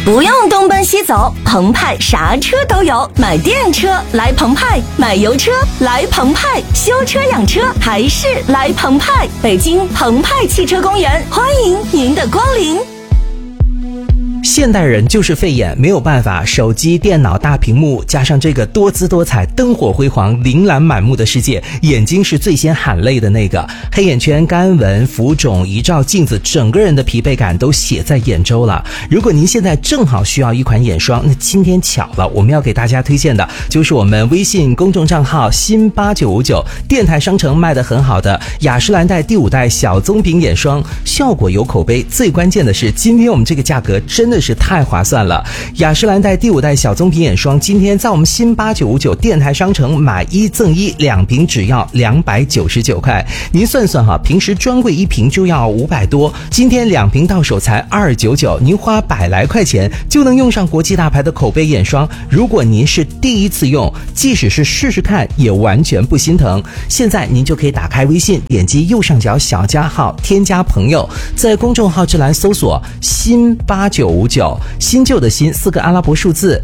不用东奔西走，澎湃啥车都有。买电车来澎湃，买油车来澎湃，修车养车还是来澎湃。北京澎湃汽车公园，欢迎您的光临。 现代人就是费眼，没有办法，手机、电脑、大屏幕，加上这个多姿多彩、灯火辉煌、琳琅满目的世界，眼睛是最先喊累的那个。黑眼圈、干纹、浮肿，一照镜子，整个人的疲惫感都写在眼周了。如果您现在正好需要一款眼霜，那今天巧了，我们要给大家推荐的就是我们微信公众账号新8959电台商城卖得很好的雅诗兰黛第5代小棕瓶眼霜，效果有口碑，最关键的是今天我们这个价格真的是太划算了。雅诗兰黛第5代小棕瓶眼霜今天在我们新8959电台商城买1赠1，2瓶只要299块。您算算哈，平时专柜1瓶就要500多，今天2瓶到手才299，您花100来块钱就能用上国际大牌的口碑眼霜。如果您是第一次用，即使是试试看也完全不心疼。现在您就可以打开微信，点击右上角小加号，添加朋友，在公众号之栏搜索新8959，新旧的新4个阿拉伯数字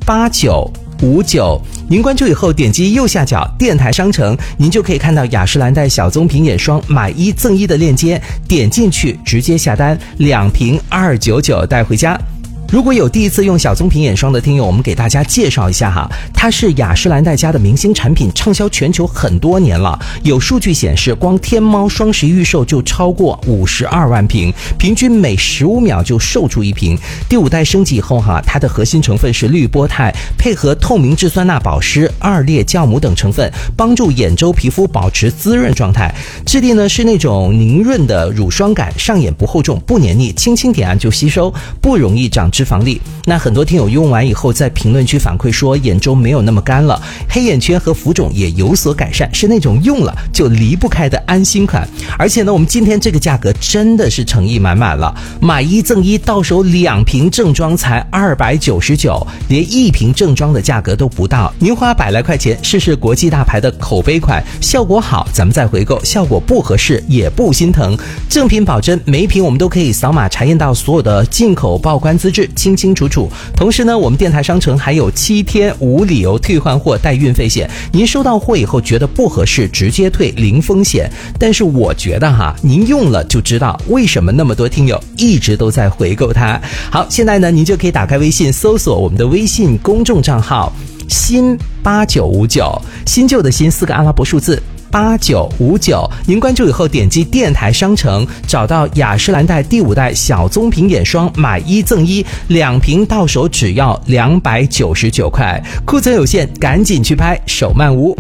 8959，您关注以后点击右下角电台商城，您就可以看到雅诗兰黛小棕瓶眼霜买1赠1的链接，点进去直接下单，2瓶299带回家。如果有第一次用小棕瓶眼霜的听友，我们给大家介绍一下哈，它是雅诗兰黛家的明星产品，畅销全球很多年了。有数据显示，光天猫双11预售就超过52万瓶，平均每15秒就售出1瓶。第5代升级以后哈，它的核心成分是绿波肽，配合透明质酸钠保湿、2列酵母等成分，帮助眼周皮肤保持滋润状态。质地呢是那种凝润的乳霜感，上眼不厚重，不黏腻，轻轻点按就吸收，不容易长脂肪粒。那很多听友用完以后在评论区反馈说眼周没有那么干了，黑眼圈和浮肿也有所改善，是那种用了就离不开的安心款。而且呢，我们今天这个价格真的是诚意满满了，买1赠1，到手2瓶正装才299，连1瓶正装的价格都不到。您花100来块钱试试国际大牌的口碑款，效果好咱们再回购，效果不合适也不心疼。正品保真，每一瓶我们都可以扫码查验到所有的进口报关资质，清清楚楚。同时呢，我们电台商城还有7天无理由退换货带运费险，您收到货以后觉得不合适直接退，零风险。但是我觉得哈，您用了就知道为什么那么多听友一直都在回购它。好，现在呢您就可以打开微信搜索我们的微信公众账号新8959，新旧的新4个阿拉伯数字8959，您关注以后点击电台商城，找到雅诗兰黛第5代小棕瓶眼霜买1赠1，2瓶到手只要299块，库存有限，赶紧去拍，手慢无。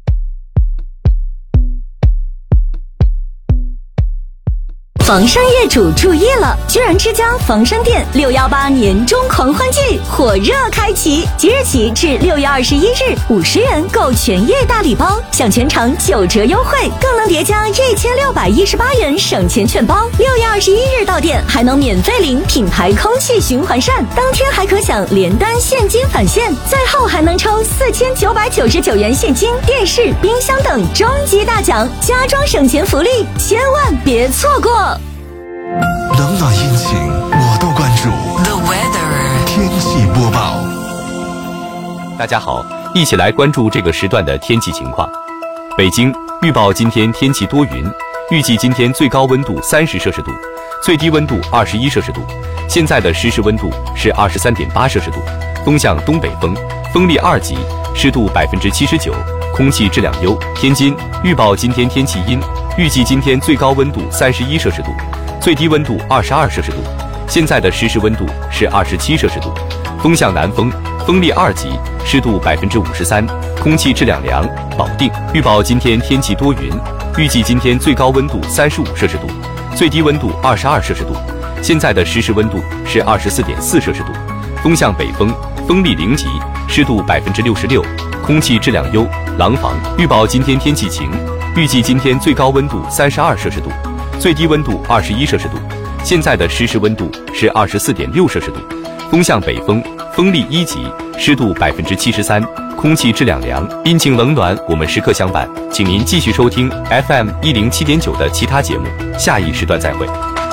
房商业主注意了，居然之家房商店618年中狂欢季火热开启，即日起至6月21日，50元购全业大礼包，享全场9折优惠，更能叠加1618元省钱券包。6月21日到店还能免费领品牌空气循环扇，当天还可享连单现金返现，最后还能抽4999元现金、电视、冰箱等终极大奖，家装省钱福利，千万别错过。 冷暖阴晴我都关注。 The weather 天气播报。 大家好，一起来关注这个时段的天气情况。北京预报今天天气多云，预计今天最高温度30摄氏度，最低温度21摄氏度。现在的实时温度是23.8摄氏度，风向东北风，风力2级，湿度79%，空气质量优。天津预报今天天气阴，预计今天最高温度31摄氏度，最低温度22摄氏度。现在的实时温度是27摄氏度，风向南风，风力2级，湿度53%，空气质量良。保定预报今天天气多云，预计今天最高温度35摄氏度，最低温度22摄氏度。现在的实时温度是24.4摄氏度，风向北风，风力0级，湿度66%，空气质量优。廊坊预报今天天气晴，预计今天最高温度32摄氏度，最低温度21摄氏度。现在的实时温度是24.6摄氏度，风向北风，风力1级，湿度73%，空气质量良。阴晴冷暖我们时刻相伴，请您继续收听 FM107.9的其他节目，下一时段再会。